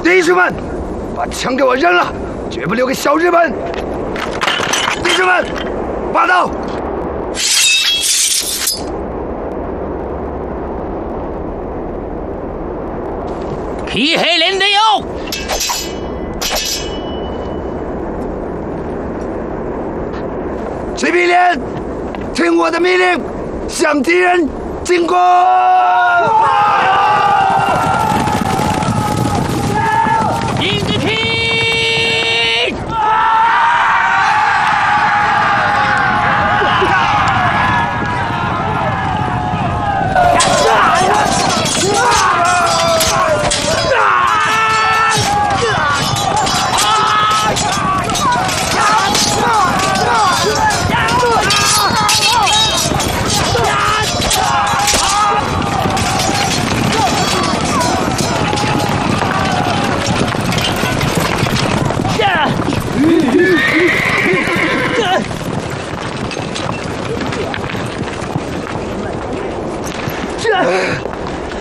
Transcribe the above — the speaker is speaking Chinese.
弟兄们，把枪给我扔了，绝不留给小日本！弟兄们，拔刀！ 皮黑连队友， 骑兵连，听我的命令，向敌人进攻！